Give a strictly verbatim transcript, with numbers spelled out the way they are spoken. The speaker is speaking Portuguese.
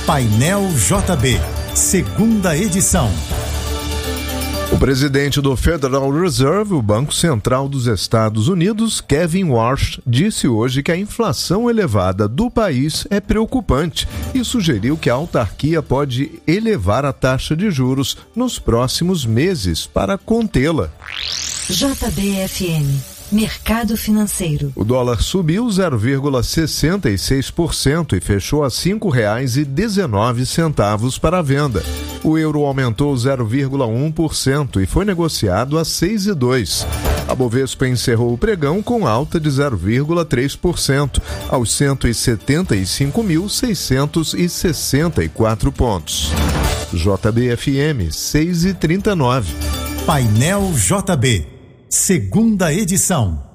Painel J B, segunda edição. O presidente do Federal Reserve, o Banco Central dos Estados Unidos, Kevin Warsh, disse hoje que a inflação elevada do país é preocupante e sugeriu que a autarquia pode elevar a taxa de juros nos próximos meses para contê-la. J B F M, Mercado Financeiro. O dólar subiu zero vírgula sessenta e seis por cento e fechou a cinco reais e dezenove centavos para a venda. O euro aumentou zero vírgula um por cento e foi negociado a seis reais e dois centavos. A Bovespa encerrou o pregão com alta de zero vírgula três por cento, aos cento e setenta e cinco mil, seiscentos e sessenta e quatro pontos. J B F M, seis e trinta e nove. Painel J B, segunda edição.